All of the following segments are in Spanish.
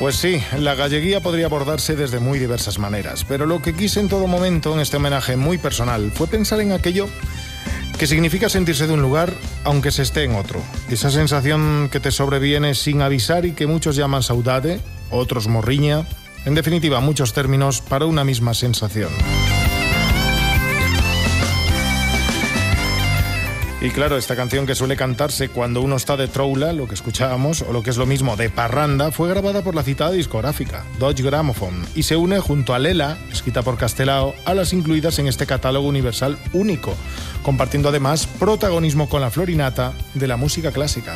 Pues sí, la galleguía podría abordarse desde muy diversas maneras, pero lo que quise en todo momento en este homenaje muy personal fue pensar en aquello que significa sentirse de un lugar aunque se esté en otro. Esa sensación que te sobreviene sin avisar y que muchos llaman saudade, otros morriña, en definitiva muchos términos para una misma sensación. Y claro, esta canción que suele cantarse cuando uno está de troula, lo que escuchábamos, o lo que es lo mismo, de parranda, fue grabada por la citada discográfica, Deutsche Grammophon, y se une junto a Lela, escrita por Castelao, a las incluidas en este catálogo universal único, compartiendo además protagonismo con la florinata de la música clásica.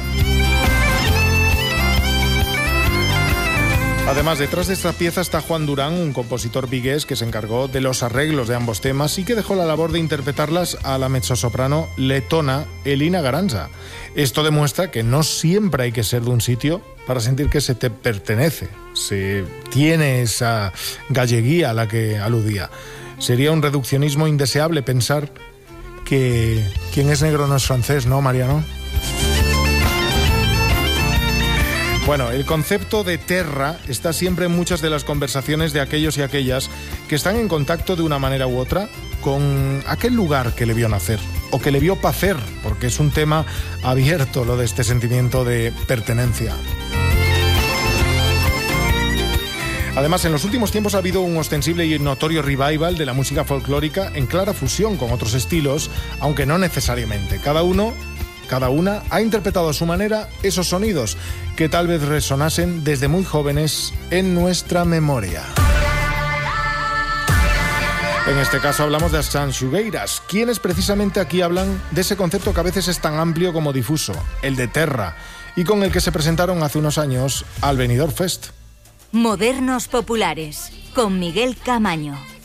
Además, detrás de esta pieza está Juan Durán, un compositor vigués que se encargó de los arreglos de ambos temas y que dejó la labor de interpretarlas a la mezzosoprano letona Elina Garanza. Esto demuestra que no siempre hay que ser de un sitio para sentir que se te pertenece, se tiene esa galleguía a la que aludía. Sería un reduccionismo indeseable pensar que quien es negro no es francés, ¿no, Mariano? Bueno, el concepto de terra está siempre en muchas de las conversaciones de aquellos y aquellas que están en contacto de una manera u otra con aquel lugar que le vio nacer o que le vio pacer, porque es un tema abierto lo de este sentimiento de pertenencia. Además, en los últimos tiempos ha habido un ostensible y notorio revival de la música folclórica en clara fusión con otros estilos, aunque no necesariamente. Cada una ha interpretado a su manera esos sonidos que tal vez resonasen desde muy jóvenes en nuestra memoria. En este caso hablamos de as Sanxugueiras, quienes precisamente aquí hablan de ese concepto que a veces es tan amplio como difuso, el de terra, y con el que se presentaron hace unos años al Benidorm Fest. Modernos populares, con Miguel Camaño.